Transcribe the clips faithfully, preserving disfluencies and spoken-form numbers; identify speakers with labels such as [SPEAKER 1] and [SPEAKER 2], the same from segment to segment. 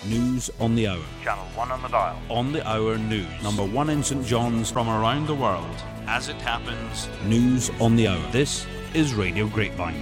[SPEAKER 1] News on the Hour.
[SPEAKER 2] Channel one on the dial.
[SPEAKER 1] On the Hour News. Number one in St John's.
[SPEAKER 2] From around the world. As it happens.
[SPEAKER 1] News on the Hour. This is Radio Grapevine.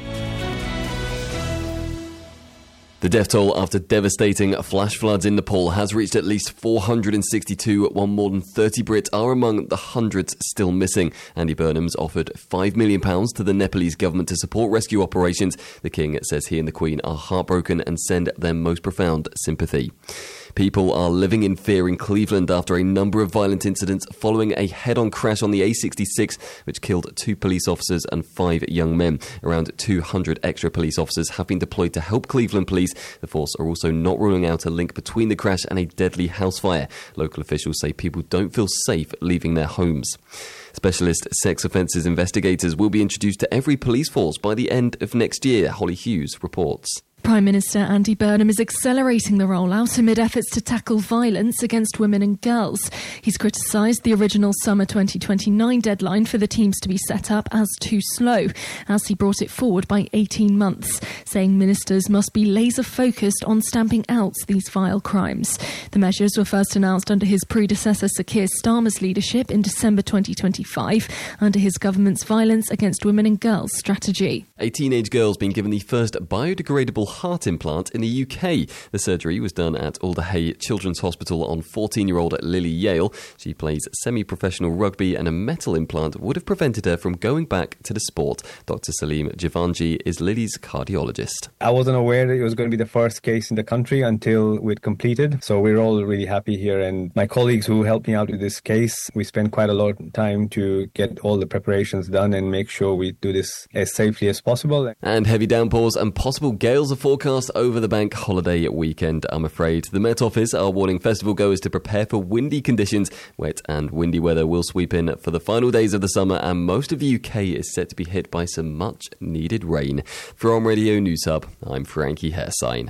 [SPEAKER 3] The death toll after devastating flash floods in Nepal has reached at least four hundred sixty-two, while more than thirty Brits are among the hundreds still missing. Andy Burnham's offered five million pounds to the Nepalese government to support rescue operations. The King says he and the Queen are heartbroken and send their most profound sympathy. People are living in fear in Cleveland after a number of violent incidents following a head-on crash on the A sixty-six, which killed two police officers and five young men. Around two hundred extra police officers have been deployed to help Cleveland police. The force are also not ruling out a link between the crash and a deadly house fire. Local officials say people don't feel safe leaving their homes. Specialist sex offences investigators will be introduced to every police force by the end of next year, Holly Hughes reports.
[SPEAKER 4] Prime Minister Andy Burnham is accelerating the rollout amid efforts to tackle violence against women and girls. He's criticised the original summer twenty twenty-nine deadline for the teams to be set up as too slow, as he brought it forward by eighteen months, saying ministers must be laser-focused on stamping out these vile crimes. The measures were first announced under his predecessor Sir Keir Starmer's leadership in December twenty twenty-five, under his government's Violence Against Women and Girls strategy.
[SPEAKER 3] A teenage girl's been given the first biodegradable heart implant in the U K. The surgery was done at Alder Hey Children's Hospital on fourteen-year-old Lily Yale. She plays semi-professional rugby, and a metal implant would have prevented her from going back to the sport. Doctor Salim Jivanji is Lily's cardiologist.
[SPEAKER 5] I wasn't aware that it was going to be the first case in the country until we'd completed, so we're all really happy here. And my colleagues who helped me out with this case, we spent quite a lot of time to get all the preparations done and make sure we do this as safely as possible.
[SPEAKER 3] And heavy downpours and possible gales are forecast over the bank holiday weekend, I'm afraid. The Met Office are warning festival goers to prepare for windy conditions. Wet and windy weather will sweep in for the final days of the summer, and most of the U K is set to be hit by some much needed rain. From Radio News Hub, I'm Frankie Hairsign.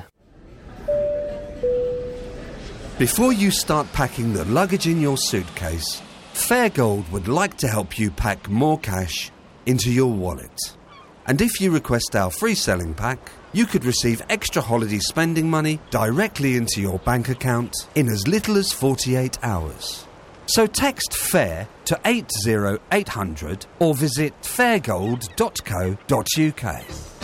[SPEAKER 6] Before you start packing the luggage in your suitcase, Fairgold would like to help you pack more cash into your wallet. And if you request our free selling pack, you could receive extra holiday spending money directly into your bank account in as little as forty-eight hours. So text FAIR to eight zero eight hundred or visit fairgold dot co dot uk.